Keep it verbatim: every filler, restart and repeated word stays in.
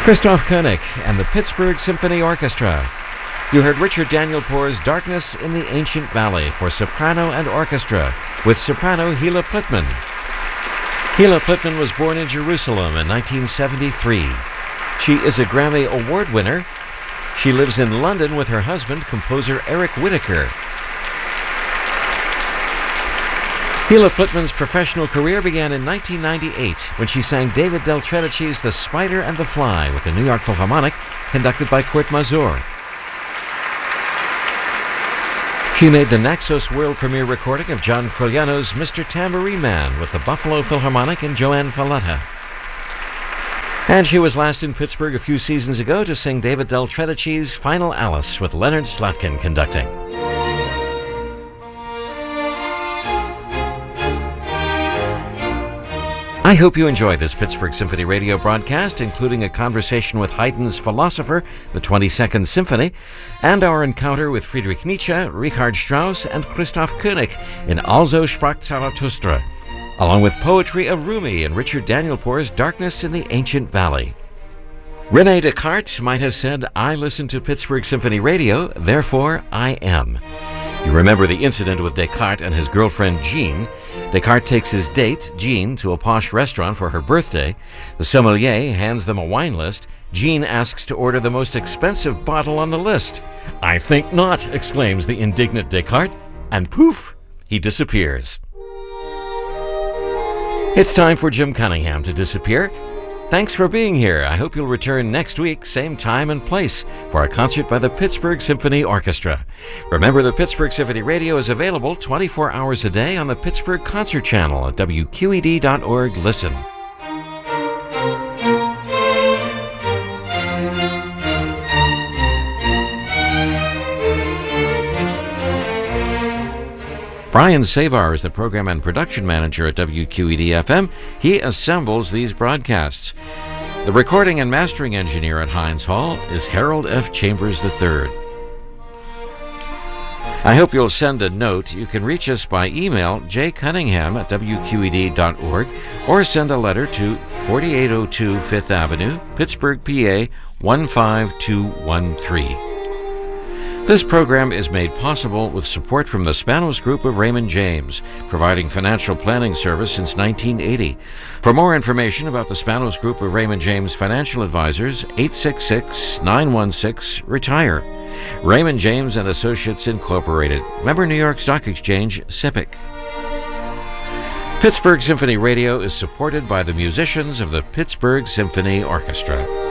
Christoph Koenig and the Pittsburgh Symphony Orchestra. You heard Richard Danielpour's Darkness in the Ancient Valley for soprano and orchestra with soprano Hila Plittman. Hila Plittman was born in Jerusalem in nineteen seventy-three. She is a Grammy Award winner. She lives in London with her husband, composer Eric Whittaker. Hila Plittman's professional career began in nineteen ninety-eight when she sang David Del Tredici's The Spider and the Fly with the New York Philharmonic, conducted by Kurt Masur. She made the Naxos world premiere recording of John Quiliano's Mister Tambourine Man with the Buffalo Philharmonic and Joanne Falletta. And she was last in Pittsburgh a few seasons ago to sing David Del Tredici's Final Alice with Leonard Slatkin conducting. I hope you enjoy this Pittsburgh Symphony Radio broadcast, including a conversation with Haydn's Philosopher, the twenty-second Symphony, and our encounter with Friedrich Nietzsche, Richard Strauss, and Christoph Koenig in Also sprach Zarathustra, along with poetry of Rumi and Richard Danielpour's Darkness in the Ancient Valley. René Descartes might have said, "I listen to Pittsburgh Symphony Radio, therefore I am." You remember the incident with Descartes and his girlfriend Jean. Descartes takes his date, Jean, to a posh restaurant for her birthday. The sommelier hands them a wine list. Jean asks to order the most expensive bottle on the list. "I think not," exclaims the indignant Descartes, and poof, he disappears. It's time for Jim Cunningham to disappear. Thanks for being here. I hope you'll return next week, same time and place, for a concert by the Pittsburgh Symphony Orchestra. Remember, the Pittsburgh Symphony Radio is available twenty-four hours a day on the Pittsburgh Concert Channel at W Q E D dot org. Listen. Brian Savar is the program and production manager at W Q E D F M. He assembles these broadcasts. The recording and mastering engineer at Heinz Hall is Harold F. Chambers the third. I hope you'll send a note. You can reach us by email, j cunningham at W Q E D dot org, or send a letter to forty-eight oh two Fifth Avenue, Pittsburgh, P A one five two one three. This program is made possible with support from the Spanos Group of Raymond James, providing financial planning service since nineteen eighty. For more information about the Spanos Group of Raymond James Financial Advisors, eight six six, nine one six, RETIRE. Raymond James and Associates Incorporated. Member New York Stock Exchange, SIPC. Pittsburgh Symphony Radio is supported by the musicians of the Pittsburgh Symphony Orchestra.